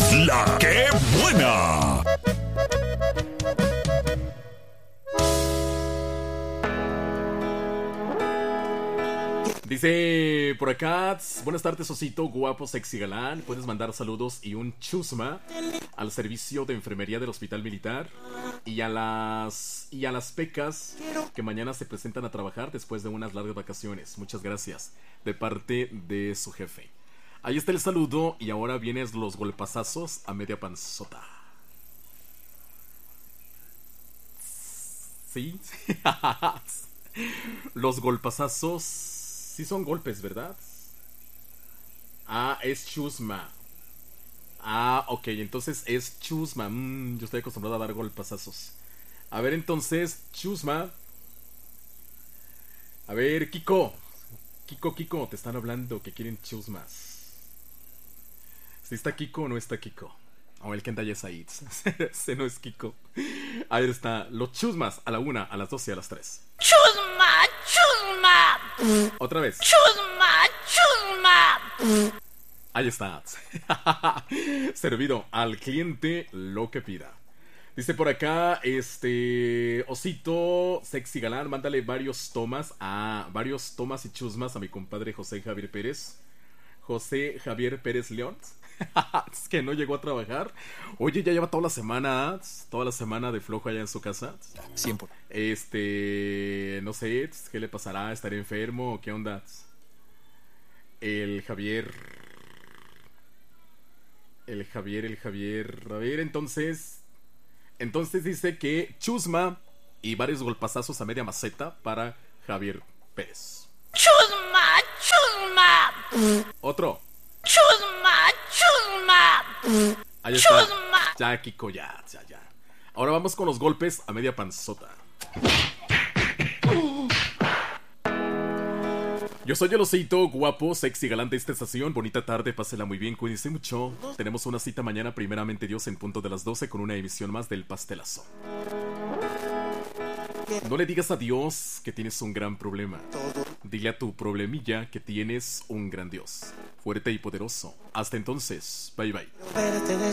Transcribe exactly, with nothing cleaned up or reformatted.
La que buena. Dice por acá, buenas tardes, Osito, guapo, sexy, galán. Puedes mandar saludos y un chusma al servicio de enfermería del Hospital Militar y a las y a las pecas que mañana se presentan a trabajar después de unas largas vacaciones. Muchas gracias, de parte de su jefe. Ahí está el saludo y ahora vienen los golpazazos a media panzota. ¿Sí? Los golpazazos sí son golpes, ¿verdad? Ah, es chusma. Ah, ok, entonces es chusma. Mm, yo estoy acostumbrado a dar golpazazos. A ver, entonces, chusma. A ver, Kiko. Kiko, Kiko, te están hablando que quieren chusmas. ¿Si está Kiko o no está Kiko? O el que anda ya es ahí. Ese no es Kiko. Ahí está, los chusmas a la una, a las dos y a las tres. Chusma, chusma. Otra vez. Chusma, chusma. Ahí está. Servido al cliente lo que pida. Dice por acá, este Osito, sexy galán, mándale varios tomas a varios tomas y chusmas a mi compadre José Javier Pérez. José Javier Pérez León. Es que no llegó a trabajar. Oye, ya lleva toda la semana, toda la semana de flojo allá en su casa. Siempre. Este, no sé, ¿qué le pasará? ¿Estará enfermo o qué onda? El Javier. El Javier, el Javier. A ver, entonces. Entonces dice que chusma y varios golpazazos a media maceta para Javier Pérez. Chusma, chusma. Otro. Chusma, chusma. Ahí está. Chusma. Ya, Kiko, ya, ya, ya. Ahora vamos con los golpes a media panzota. Yo soy el Osito, guapo, sexy, galán de esta estación. Bonita tarde, pásela muy bien, cuídense mucho. Tenemos una cita mañana, primeramente Dios, en punto de las doce, con una emisión más del Pastelazo. No le digas a Dios que tienes un gran problema. Dile a tu problemilla que tienes un gran Dios, fuerte y poderoso. Hasta entonces, bye bye.